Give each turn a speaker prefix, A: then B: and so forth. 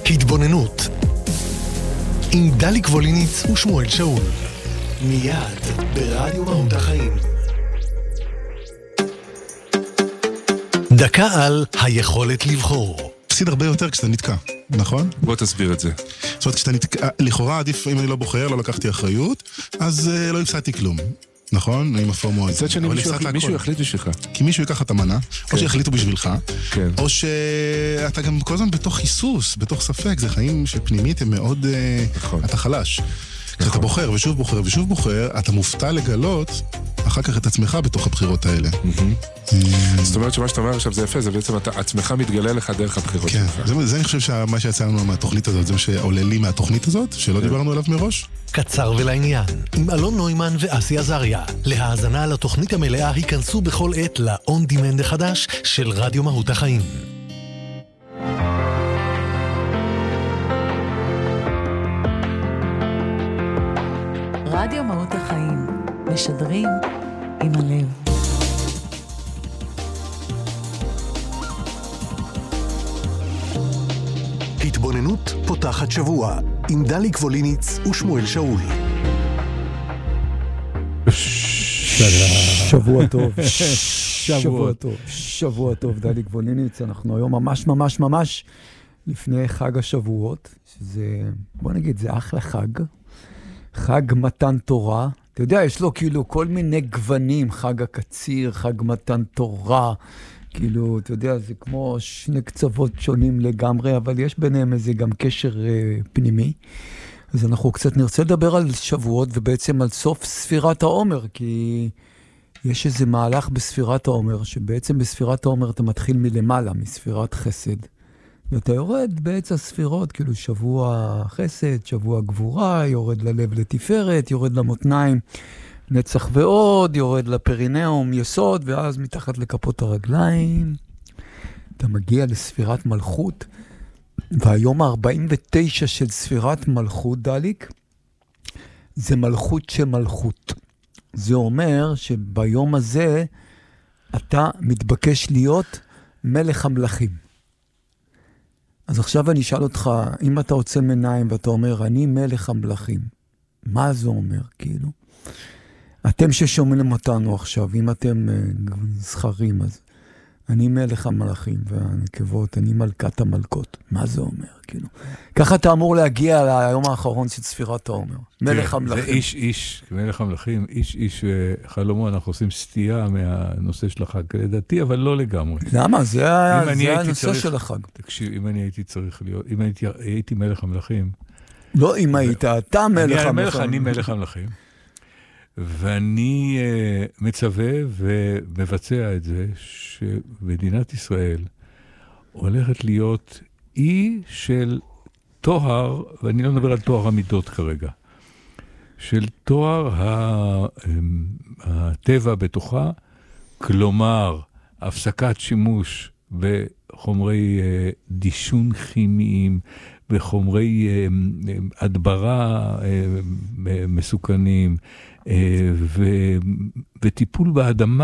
A: התבוננות עם דליק ווליניץ ושמואל שאול, מיד ברדיו מהות החיים. דקה על היכולת לבחור.
B: תפסיד הרבה יותר כשאתה נתקע, נכון?
C: בוא תסביר את זה.
B: זאת אומרת, כשאתה נתקע, לכאורה עדיף, אם אני לא בוחר, לא לקחתי אחריות, אז לא הפסדתי כלום. נכון? עם הפורמות.
C: מצד שני, מישהו יחליט בשבילך.
B: כי מישהו ייקח את המנה, או שיחליטו בשבילך, או שאתה גם כל הזמן בתוך היסוס, בתוך ספק, זה חיים שפנימית הם מאוד... אתה חלש. כשאתה בוחר ושוב בוחר ושוב בוחר, אתה מופתע לגלות אחר כך את עצמך בתוך הבחירות האלה.
C: זאת אומרת שמה שאתה אומר עכשיו זה יפה, זה בעצם עצמך מתגלה לך דרך הבחירות שלך.
B: זה אני חושב שמה שיצא לנו מהתוכנית הזאת, זה מה שעולה לי מהתוכנית הזאת, שלא דיברנו עליו מראש.
A: קצר ולעניין, עם אלון נוימן ואסי עזריה. להאזנה על התוכנית המלאה היכנסו בכל עת ל-On Demand החדש של רדיו מהות החיים.
D: רדיו מהות החיים, משדרים עם הלב.
A: התבוננות פותחת שבוע עם דליק ווליניץ ושמואל שאול.
E: שבוע טוב. שבוע טוב, דליק ווליניץ. אנחנו היום ממש לפני חג השבועות, שזה, בוא נגיד, זה אחלה חג. חג מתן תורה. אתה יודע, יש לו כאילו כל מיני גוונים, חג הקציר, חג מתן תורה. כאילו, אתה יודע, זה כמו שני קצוות שונים לגמרי, אבל יש ביניהם איזה גם קשר פנימי. אז אנחנו קצת נרצה לדבר על שבועות, ובעצם על סוף ספירת העומר, כי יש איזה מהלך בספירת העומר, שבעצם בספירת העומר אתה מתחיל מלמעלה, מספירת חסד. ואתה יורד בעץ הספירות, כאילו שבוע חסד, שבוע גבורה, יורד ללב לתפארת, יורד למותניים, נצח ועוד, יורד לפרינאום, יסוד, ואז מתחת לכפות הרגליים, אתה מגיע לספירת מלכות, והיום ה-49 של ספירת מלכות, דליק, זה מלכות שמלכות. זה אומר שביום הזה אתה מתבקש להיות מלך המלכים. אז עכשיו אני אשאל אותך, אם אתה עוצם עיניים ואתה אומר, אני מלך המלכים, מה זה אומר, כאילו? אתם ששומעים אותנו עכשיו, אם אתם זכרים, אז אני מלך המלכים והנקבות, אני מלכת המלכות. מה זה אומר, כאילו? ככה אתה אמור להגיע ליום האחרון של ספירת העומר. מלך המלכים.
C: זה איש, מלך המלכים, איש חלומו, אנחנו עושים סטייה מהנושא של החג, לדעתי, אבל לא לגמרי.
E: למה? זה הנושא של החג.
C: תקשיב, אם אני הייתי צריך להיות, אם הייתי מלך המלכים.
E: לא, אם היית, אתה מלך המלכים.
C: אני מלך המלכים. ואני מצווה ומבצע את זה שמדינת ישראל הולכת להיות אי של תואר, ואני לא מדבר על תואר המידות כרגע, של תואר הטבע בתוכה, כלומר, הפסקת שימוש בחומרי דישון כימיים, בחומרי הדברה מסוכנים, וטיפול באדמה